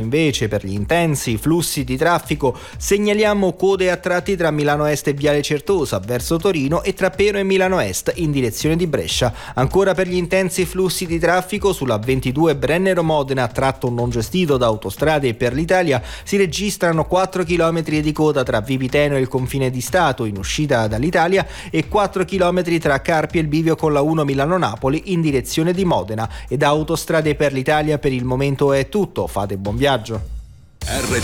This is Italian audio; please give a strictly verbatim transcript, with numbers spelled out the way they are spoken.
invece per gli intensi flussi di traffico segnaliamo code a tratti tra Milano Est e Viale Certosa verso Torino e tra Pero e Milano Est in direzione di Brescia. Ancora per gli intensi flussi di traffico sulla ventidue Brennero-Modena, tratto non gestito da Autostrade e per l'Italia, si registrano quattro chilometri di coda tra Vipiteno e il confine di Stato in uscita dall'Italia e quattro chilometri tra Carpi e il bivio con la uno Milano-Napoli in direzione di Modena. E da Autostrade per l'Italia per il momento è tutto, fate buon viaggio.